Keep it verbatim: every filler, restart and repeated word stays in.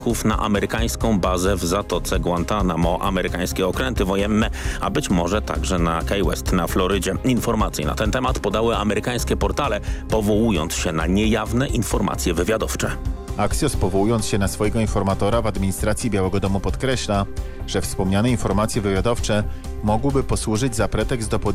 na amerykańską bazę w Zatoce Guantanamo, amerykańskie okręty wojenne, a być może także na Key West na Florydzie. Informacje na ten temat podały amerykańskie portale, powołując się na niejawne informacje wywiadowcze. Axios, powołując się na swojego informatora w administracji Białego Domu, podkreśla, że wspomniane informacje wywiadowcze mogłyby posłużyć za pretekst do